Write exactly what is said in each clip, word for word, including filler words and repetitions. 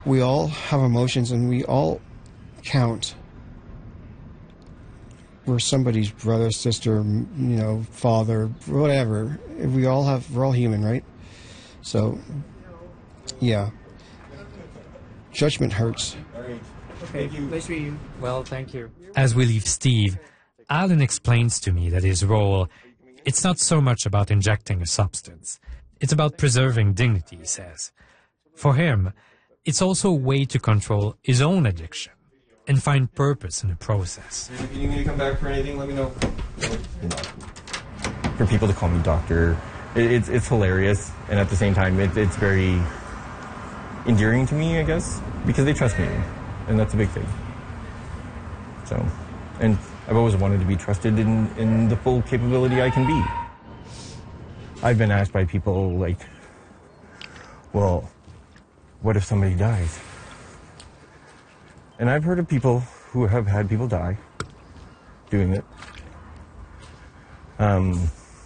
We all have emotions and we all count. We're somebody's brother, sister, you know, father, whatever. We all have, we're all human, right? So, yeah. Judgment hurts. Okay, nice to meet you. Well, thank you. As we leave Steve, Alan explains to me that his role, it's not so much about injecting a substance. It's about preserving dignity, he says. For him, it's also a way to control his own addiction and find purpose in the process. If you need me to come back for anything, let me know. For people to call me doctor, it, it's, it's hilarious, and at the same time, it, it's very endearing to me, I guess, because they trust me, and that's a big thing. So, and I've always wanted to be trusted in, in the full capability I can be. I've been asked by people, like, well, what if somebody dies? And I've heard of people who have had people die doing it. Um,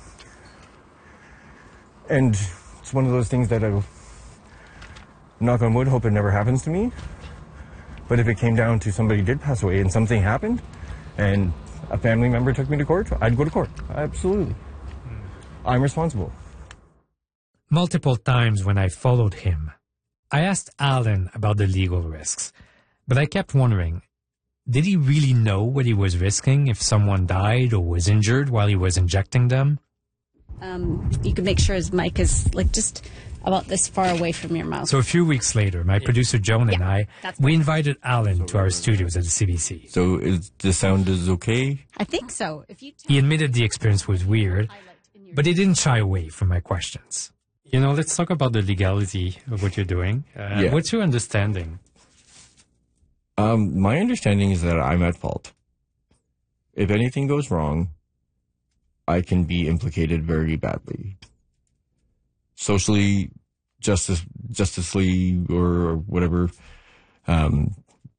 and it's one of those things that I, knock on wood, hope it never happens to me. But if it came down to somebody did pass away and something happened and a family member took me to court, I'd go to court. Absolutely. I'm responsible. Multiple times when I followed him, I asked Alan about the legal risks, but I kept wondering, did he really know what he was risking if someone died or was injured while he was injecting them? Um, you can make sure his mic is like just about this far away from your mouth. So a few weeks later, my yeah. producer Joan yeah, and I, we invited Alan to our studios at the C B C. So is the sound is okay? I think so. If you he admitted the experience was weird, but he didn't shy away from my questions. You know, let's talk about the legality of what you're doing. Uh, yeah. What's your understanding? Um, my understanding is that I'm at fault. If anything goes wrong, I can be implicated very badly. Socially, justice, justicely, or whatever. Um,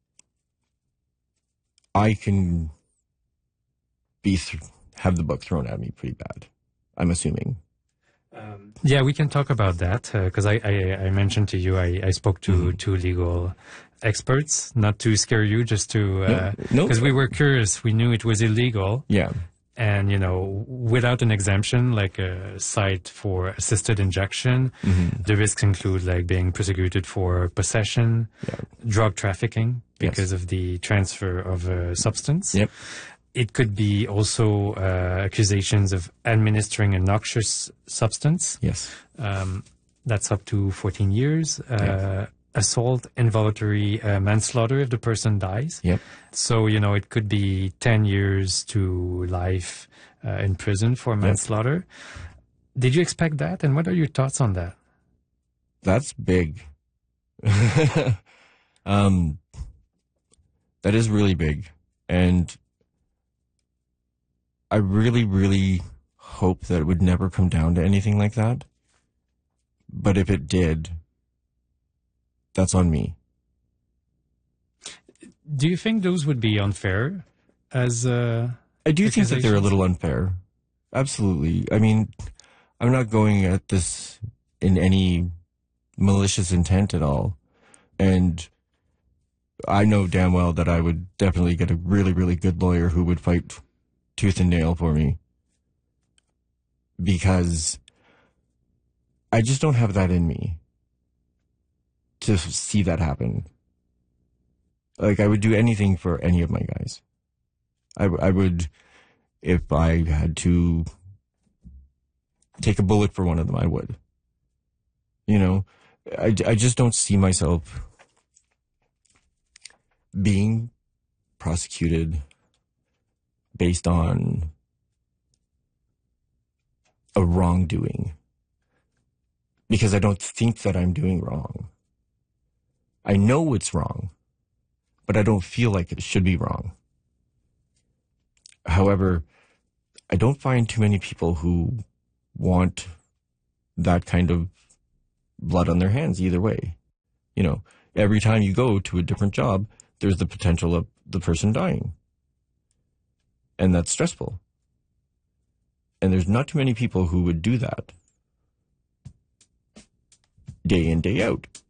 I can be th- have the book thrown at me pretty bad. I'm assuming. Um, yeah, we can talk about that because uh, I, I, I mentioned to you I, I spoke to mm-hmm. two legal experts, not to scare you, just to because uh, no, no. we were curious. We knew it was illegal. Yeah, and you know, without an exemption, like a site for assisted injection, mm-hmm. the risks include like being prosecuted for possession, yeah. drug trafficking because yes. of the transfer of a substance. Yep. It could be also uh, accusations of administering a noxious substance. Yes. Um, that's up to fourteen years. Uh, yep. Assault, involuntary uh, manslaughter if the person dies. Yep. So, you know, it could be ten years to life uh, in prison for manslaughter. Yep. Did you expect that? And what are your thoughts on that? That's big. um, that is really big. And I really, really hope that it would never come down to anything like that. But if it did, that's on me. Do you think those would be unfair as uh, I do think that they're a little unfair. Absolutely. I mean, I'm not going at this in any malicious intent at all. And I know damn well that I would definitely get a really, really good lawyer who would fight tooth and nail for me, because I just don't have that in me to see that happen. Like, I would do anything for any of my guys. I, I would, if I had to take a bullet for one of them, I would. You know, I, I just don't see myself being prosecuted based on a wrongdoing, because I don't think that I'm doing wrong. I know it's wrong, but I don't feel like it should be wrong. However, I don't find too many people who want that kind of blood on their hands either way. You know, every time you go to a different job, there's the potential of the person dying. And that's stressful. And there's not too many people who would do that day in, day out.